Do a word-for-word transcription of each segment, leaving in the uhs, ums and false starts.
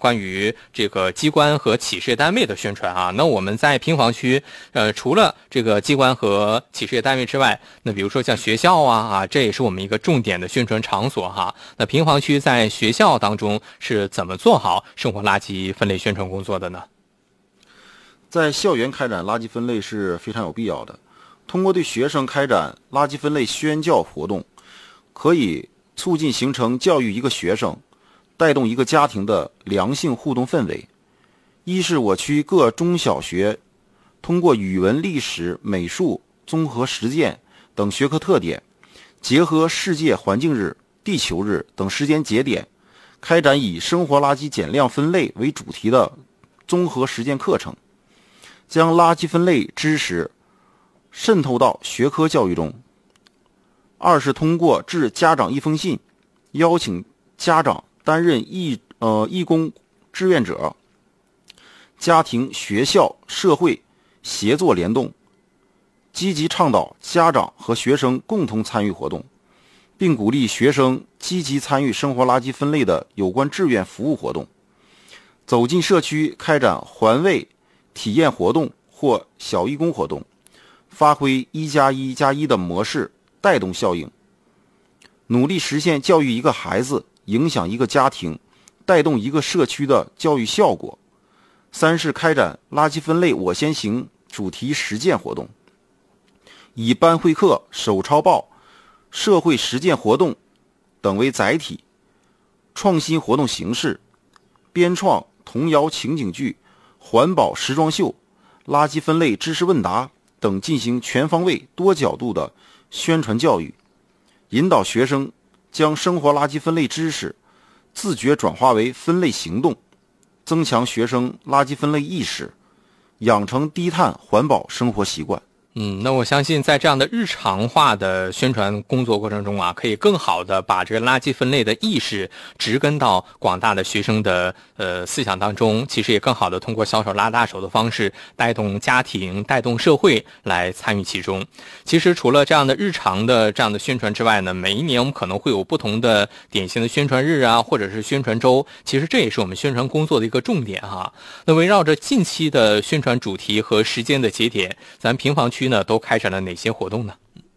关于这个机关和企事业单位的宣传啊。那我们在平房区，呃，除了这个机关和企事业单位之外，那比如说像学校啊啊，这也是我们一个重点的宣传场所哈。那平房区在学校当中是怎么做好生活垃圾分类宣传工作的呢？ 在校园开展垃圾分类是非常有必要的。通过对学生开展垃圾分类宣教活动，可以促进形成教育一个学生、带动一个家庭的良性互动氛围。一是我区各中小学通过语文、历史、美术、综合实践等学科特点，结合世界环境日、地球日等时间节点，开展以生活垃圾减量分类为主题的综合实践课程，将垃圾分类知识渗透到学科教育中。二是通过致家长一封信，邀请家长担任义呃义工志愿者，家庭、学校、社会协作联动，积极倡导家长和学生共同参与活动，并鼓励学生积极参与生活垃圾分类的有关志愿服务活动，走进社区开展环卫体验活动或小义工活动，发挥一加一加一的模式带动效应，努力实现教育一个孩子影响一个家庭，带动一个社区的教育效果。三是开展垃圾分类我先行主题实践活动，以班会课、手抄报、社会实践活动等为载体，创新活动形式，编创童谣情景剧、环保时装秀、垃圾分类知识问答等，进行全方位多角度的宣传教育，引导学生将生活垃圾分类知识自觉转化为分类行动，增强学生垃圾分类意识，养成低碳环保生活习惯。 嗯，那我相信在这样的日常化的宣传工作过程中啊，可以更好的把这个垃圾分类的意识植根到广大的学生的呃思想当中，其实也更好的通过小手拉大手的方式带动家庭、带动社会来参与其中。其实除了这样的日常的这样的宣传之外呢，每一年我们可能会有不同的典型的宣传日啊，或者是宣传周，其实这也是我们宣传工作的一个重点哈。那围绕着近期的宣传主题和时间的节点，咱平房区呢都开展了哪些活动呢？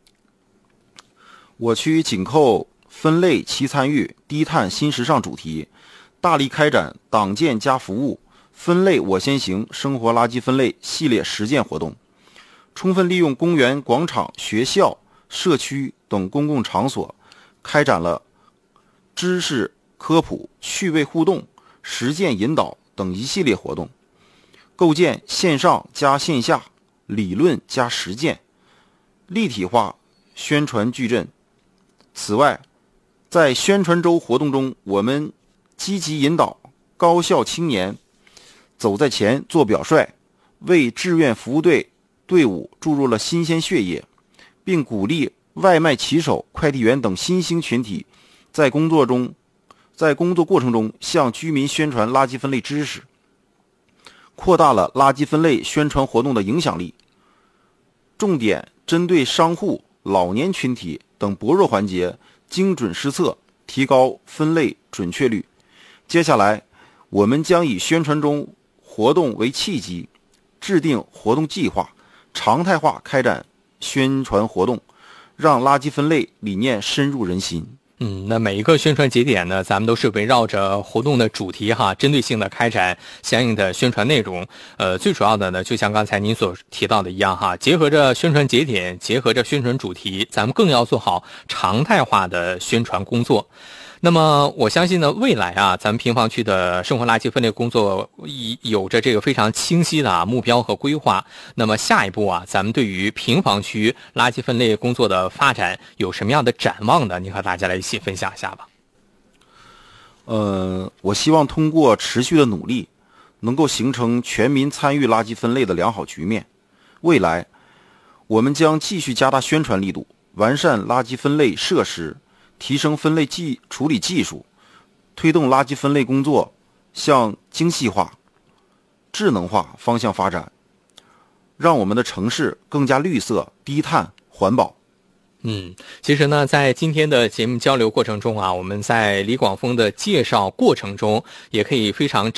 我区紧扣分类齐参与、低碳新时尚主题，大力开展党建加服务、分类我先行生活垃圾分类系列实践活动，充分利用公园、广场、学校、社区等公共场所，开展了知识科普、趣味互动、实践引导等一系列活动，构建线上加线下、理论加实践，立体化宣传矩阵。此外，在宣传周活动中，我们积极引导高校青年走在前做表率，为志愿服务队队伍注入了新鲜血液，并鼓励外卖骑手、快递员等新兴群体在工作中在工作过程中向居民宣传垃圾分类知识，扩大了垃圾分类宣传活动的影响力，重点针对商户、老年群体等薄弱环节精准施策，提高分类准确率。接下来，我们将以宣传中活动为契机，制定活动计划，常态化开展宣传活动，让垃圾分类理念深入人心。 嗯，那每一个宣传节点呢，咱们都是围绕着活动的主题哈，针对性的开展相应的宣传内容。呃，最主要的呢，就像刚才您所提到的一样哈，结合着宣传节点，结合着宣传主题，咱们更要做好常态化的宣传工作。那么我相信呢，未来啊，咱们平房区的生活垃圾分类工作有着这个非常清晰的啊目标和规划。那么下一步啊，咱们对于平房区垃圾分类工作的发展有什么样的展望呢？您和大家来一起分享一下吧。 呃，我希望通过持续的努力，能够形成全民参与垃圾分类的良好局面。未来，我们将继续加大宣传力度，完善垃圾分类设施，提升分类技处理技术，推动垃圾分类工作向精细化、智能化方向发展，让我们的城市更加绿色、低碳、环保。 嗯，其实呢，在今天的节目交流过程中啊，我们在李广峰的介绍过程中，也可以非常